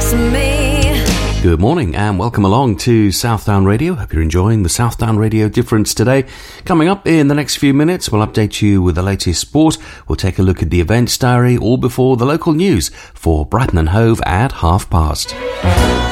to me. Good morning and welcome along to Southdown Radio. Hope you're enjoying the Southdown Radio Difference today. Coming up in the next few minutes, we'll update you with the latest sport. We'll take a look at the events diary, all before the local news for Brighton and Hove at past.